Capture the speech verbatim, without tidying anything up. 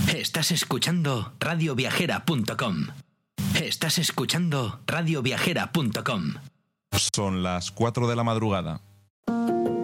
Estás escuchando radio viajera punto com. Estás escuchando radio viajera punto com. Son las cuatro de la madrugada.